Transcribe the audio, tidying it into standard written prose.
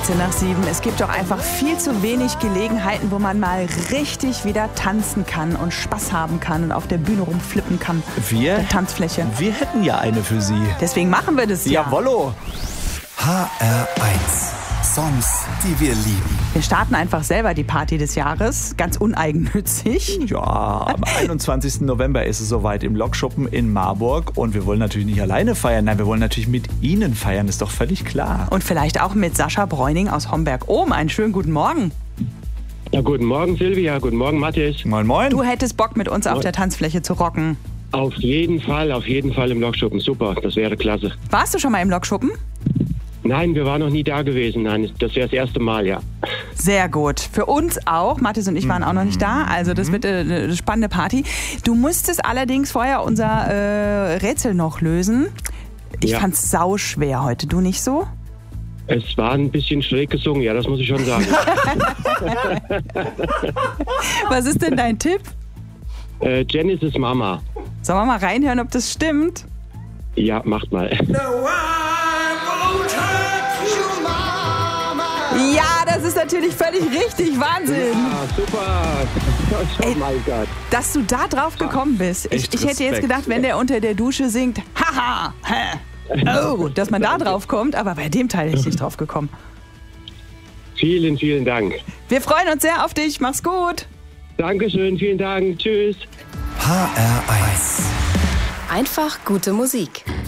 13:07. Es gibt doch einfach viel zu wenig Gelegenheiten, wo man mal richtig wieder tanzen kann und Spaß haben kann und auf der Bühne rumflippen kann. Wir? Tanzfläche. Wir hätten ja eine für Sie. Deswegen machen wir das ja. Jawollo. HR1. Songs, die wir lieben. Wir starten einfach selber die Party des Jahres, ganz uneigennützig. Ja, am 21. November ist es soweit im Lokschuppen in Marburg. Und wir wollen natürlich nicht alleine feiern. Nein, wir wollen natürlich mit Ihnen feiern, ist doch völlig klar. Und vielleicht auch mit Sascha Bräuning aus Homberg-Ohm. Einen schönen guten Morgen. Ja, guten Morgen Silvia, guten Morgen Matthias. Moin, moin. Du hättest Bock, mit uns auf der Tanzfläche zu rocken. Auf jeden Fall im Lokschuppen. Super, das wäre klasse. Warst du schon mal im Lokschuppen? Nein, wir waren noch nie da gewesen. Nein, das wäre das erste Mal, ja. Sehr gut. Für uns auch. Mathis und ich waren auch noch nicht da. Also das wird eine spannende Party. Du musstest allerdings vorher unser Rätsel noch lösen. Ich fand's sauschwer heute. Du nicht so? Es war ein bisschen schräg gesungen, ja, das muss ich schon sagen. Was ist denn dein Tipp? Genesis Mama. Sollen wir mal reinhören, ob das stimmt? Ja, macht mal. Ja, das ist natürlich völlig richtig. Wahnsinn. Ja, super. Oh mein Gott. Dass du da drauf gekommen bist. Ich hätte jetzt Respekt. gedacht, wenn der unter der Dusche singt, haha, oh, dass man da drauf kommt. Aber bei dem Teil hätte ich nicht drauf gekommen. Vielen, vielen Dank. Wir freuen uns sehr auf dich. Mach's gut. Dankeschön, vielen Dank. Tschüss. HR1. Einfach gute Musik.